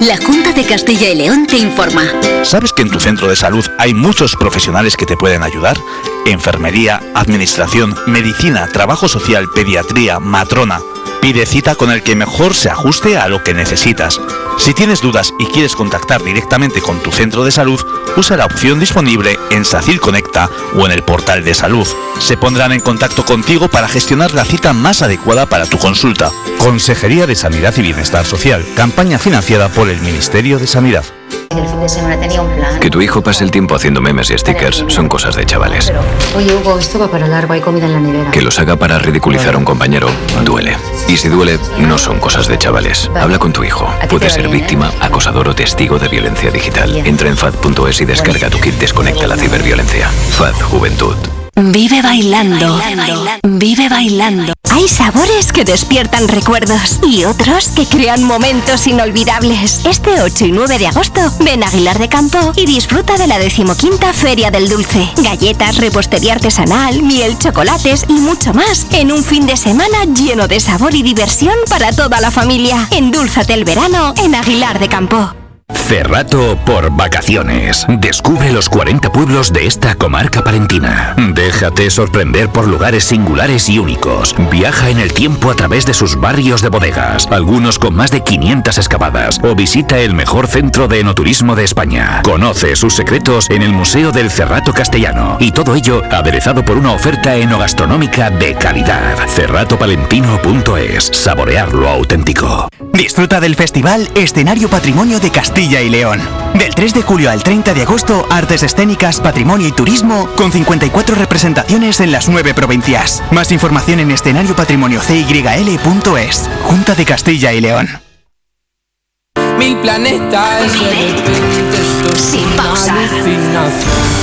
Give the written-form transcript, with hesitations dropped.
La Junta de Castilla y León te informa. ¿Sabes que en tu centro de salud hay muchos profesionales que te pueden ayudar? Enfermería, administración, medicina, trabajo social, pediatría, matrona. Pide cita con el que mejor se ajuste a lo que necesitas. Si tienes dudas y quieres contactar directamente con tu centro de salud, usa la opción disponible en SACIL Conecta o en el portal de salud. Se pondrán en contacto contigo para gestionar la cita más adecuada para tu consulta. Consejería de Sanidad y Bienestar Social. Campaña financiada por el Ministerio de Sanidad. El fin de semana tenía un plan. Que tu hijo pase el tiempo haciendo memes y stickers son cosas de chavales. Oye, Hugo, esto va para largo, hay comida en la nevera. Que los haga para ridiculizar a un compañero duele. Y si duele, no son cosas de chavales. Habla con tu hijo. Puede ser víctima, acosador o testigo de violencia digital. Entra en FAD.es y descarga tu kit Desconecta la ciberviolencia. FAD Juventud. Vive bailando. Vive bailando. Hay sabores que despiertan recuerdos y otros que crean momentos inolvidables. Este 8 y 9 de agosto, ven a Aguilar de Campo y disfruta de la 15ª Feria del Dulce. Galletas, repostería artesanal, miel, chocolates y mucho más en un fin de semana lleno de sabor y diversión para toda la familia. Endúlzate el verano en Aguilar de Campo. Cerrato por vacaciones. Descubre los 40 pueblos de esta comarca palentina. Déjate sorprender por lugares singulares y únicos. Viaja en el tiempo a través de sus barrios de bodegas, algunos con más de 500 excavadas, o visita el mejor centro de enoturismo de España. Conoce sus secretos en el Museo del Cerrato Castellano, y todo ello aderezado por una oferta enogastronómica de calidad. Cerratopalentino.es. Saborear lo auténtico. Disfruta del festival Escenario Patrimonio de Castilla y León. Del 3 de julio al 30 de agosto, artes escénicas, patrimonio y turismo, con 54 representaciones en las 9 provincias. Más información en escenariopatrimoniocyl.es. Junta de Castilla y León. Mil planetas, de repente esto es Sin una pausa. alucinación.